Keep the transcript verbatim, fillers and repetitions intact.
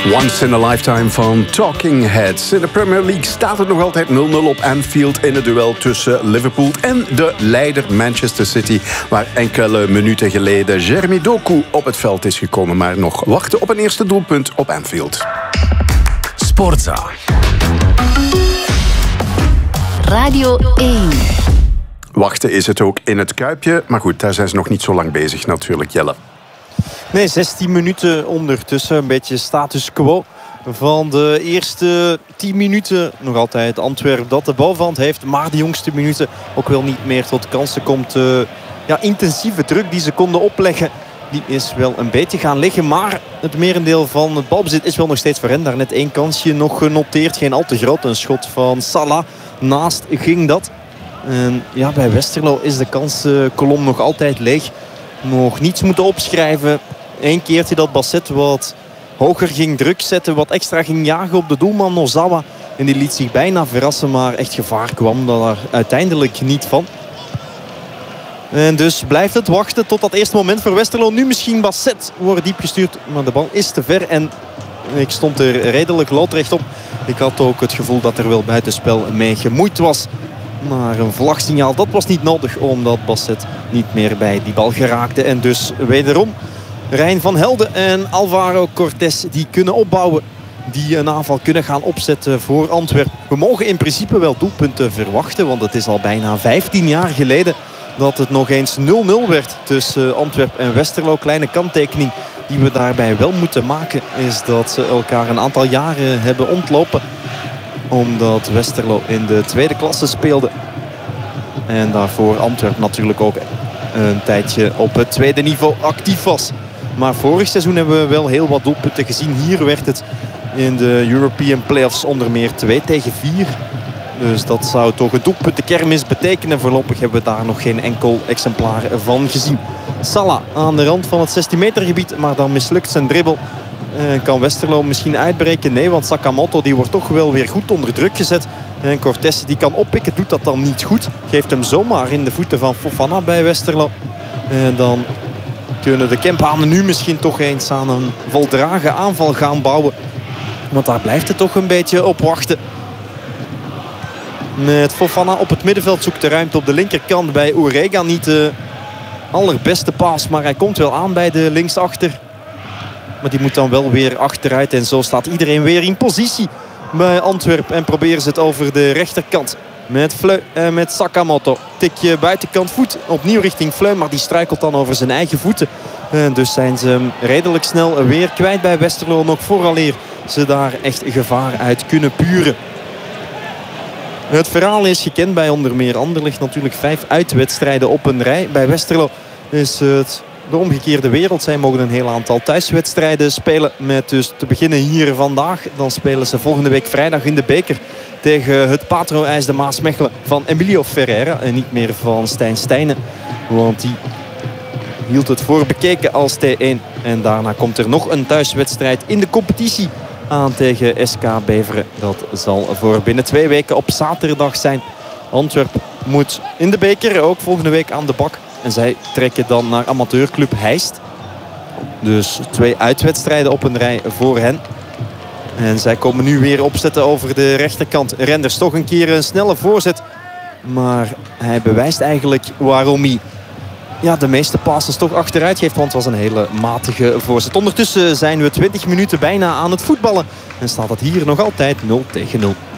Once in a Lifetime van Talking Heads. In de Premier League staat het nog altijd nul nul op Anfield in het duel tussen Liverpool en de leider Manchester City, waar enkele minuten geleden Jeremy Doku op het veld is gekomen, maar nog wachten op een eerste doelpunt op Anfield. Sportza. Radio één. Wachten is het ook in het Kuipje, maar goed, daar zijn ze nog niet zo lang bezig natuurlijk, Jelle. Nee, zestien minuten ondertussen. Een beetje status quo van de eerste tien minuten. Nog altijd Antwerpen dat de bovenhand heeft. Maar de jongste minuten ook wel niet meer tot kansen komt. Uh, ja, intensieve druk die ze konden opleggen, die is wel een beetje gaan liggen. Maar het merendeel van het balbezit is wel nog steeds voor hen. Daar net één kansje nog genoteerd. Geen al te groot. Een schot van Salah. Naast ging dat. En ja, bij Westerlo is de kanskolom nog altijd leeg. Nog niets moeten opschrijven. Eén keertje dat Basset wat hoger ging druk zetten. Wat extra ging jagen op de doelman Nozawa. En die liet zich bijna verrassen. Maar echt gevaar kwam daar uiteindelijk niet van. En dus blijft het wachten tot dat eerste moment voor Westerlo. Nu misschien Basset wordt diep gestuurd. Maar de bal is te ver. En ik stond er redelijk loodrecht op. Ik had ook het gevoel dat er wel buitenspel mee gemoeid was. Maar een vlagsignaal, dat was niet nodig, omdat Basset niet meer bij die bal geraakte. En dus wederom Rijn van Helden en Alvaro Cortés die kunnen opbouwen. Die een aanval kunnen gaan opzetten voor Antwerpen. We mogen in principe wel doelpunten verwachten. Want het is al bijna vijftien jaar geleden dat het nog eens nul nul werd tussen Antwerpen en Westerlo. Kleine kanttekening die we daarbij wel moeten maken is dat ze elkaar een aantal jaren hebben ontlopen. Omdat Westerlo in de tweede klasse speelde. En daarvoor Antwerpen natuurlijk ook een tijdje op het tweede niveau actief was. Maar vorig seizoen hebben we wel heel wat doelpunten gezien. Hier werd het in de European Playoffs onder meer twee tegen vier. Dus dat zou toch een doelpuntenkermis betekenen. Voorlopig hebben we daar nog geen enkel exemplaar van gezien. Salah aan de rand van het zestien meter gebied. Maar dan mislukt zijn dribbel. En kan Westerlo misschien uitbreken? Nee, want Sakamoto die wordt toch wel weer goed onder druk gezet. En Cortés die kan oppikken, doet dat dan niet goed. Geeft hem zomaar in de voeten van Fofana bij Westerlo. En dan kunnen de Kemphanen nu misschien toch eens aan een voldragen aanval gaan bouwen. Want daar blijft het toch een beetje op wachten. Met Fofana op het middenveld zoekt de ruimte op de linkerkant bij Orega. Niet de allerbeste paas, maar hij komt wel aan bij de linksachter. Maar die moet dan wel weer achteruit. En zo staat iedereen weer in positie bij Antwerpen. En proberen ze het over de rechterkant. Met Fleu en met Sakamoto. Tikje buitenkant voet. Opnieuw richting Fleu. Maar die struikelt dan over zijn eigen voeten. En dus zijn ze hem redelijk snel weer kwijt bij Westerlo. Nog vooraleer ze daar echt gevaar uit kunnen puren. Het verhaal is gekend bij onder meer Anderlecht. Natuurlijk vijf uitwedstrijden op een rij. Bij Westerlo is het de omgekeerde wereld. Zij mogen een heel aantal thuiswedstrijden spelen. Met dus te beginnen hier vandaag. Dan spelen ze volgende week vrijdag in de beker tegen het Patro-ijs de Maasmechelen van Emilio Ferreira. En niet meer van Stijn Stijnen. Want die hield het voor bekeken als T één. En daarna komt er nog een thuiswedstrijd in de competitie aan tegen S K Beveren. Dat zal voor binnen twee weken op zaterdag zijn. Antwerpen moet in de beker ook volgende week aan de bak. En zij trekken dan naar amateurclub Heist. Dus twee uitwedstrijden op een rij voor hen. En zij komen nu weer opzetten over de rechterkant. Renders toch een keer een snelle voorzet. Maar hij bewijst eigenlijk waarom hij ja, de meeste passes toch achteruit geeft. Want het was een hele matige voorzet. Ondertussen zijn we twintig minuten bijna aan het voetballen. En staat het hier nog altijd nul tegen nul.